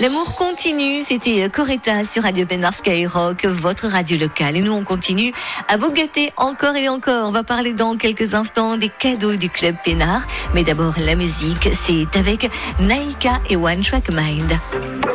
L'amour continue, c'était Coretta sur Radio Pénard Skyrock, votre radio locale. Et nous, on continue à vous gâter encore et encore. On va parler dans quelques instants des cadeaux du Club Pénard. Mais d'abord, la musique, c'est avec Naïka et One Track Mind.